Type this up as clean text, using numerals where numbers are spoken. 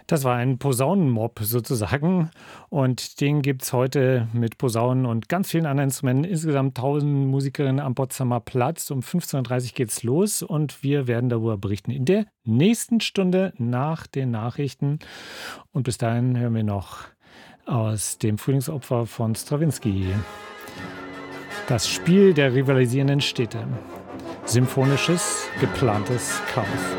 Das war ein Posaunenmob sozusagen und den gibt's heute mit Posaunen und ganz vielen anderen Instrumenten. Insgesamt 1.000 Musikerinnen am Potsdamer Platz. Um 15:30 Uhr geht's los und wir werden darüber berichten in der nächsten Stunde nach den Nachrichten. Und bis dahin hören wir noch aus dem Frühlingsopfer von Strawinsky das Spiel der rivalisierenden Städte. Symphonisches, geplantes Chaos.